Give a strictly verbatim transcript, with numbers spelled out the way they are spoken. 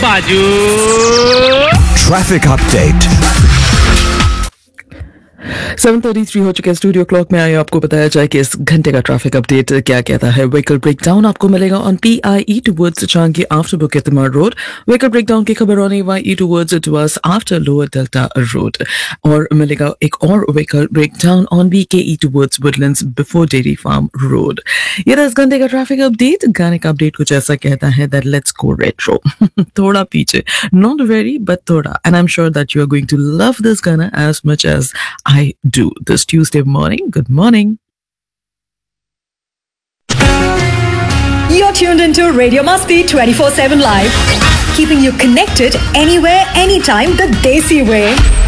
बाजू traffic update. सात तैंतीस हो चुके स्टूडियो क्लॉक में आए आपको बताया जाए कि इस घंटे का ट्रैफिक अपडेट क्या कहता है। व्हीकल ब्रेकडाउन आपको मिलेगा on P I E towards Changi after बुकित तिमाड़ road. Vehicle breakdown की खबर on A Y E towards towards after lower delta road. और मिलेगा एक और व्हीकल ब्रेकडाउन ऑन बी के ई towards Woodlands before dairy farm road. ये इस घंटे का ट्रैफिक अपडेट। गाने का अपडेट कुछ ऐसा कहता है दैट लेट्स गो रेट्रो। थोड़ा पीछे, नॉट वेरी बट थोड़ा, and I am sure that you are going to love this गाना as much as I do this Tuesday morning. Good morning. You're tuned into Radio Masti twenty-four seven Live, keeping you connected anywhere, anytime, the Desi way.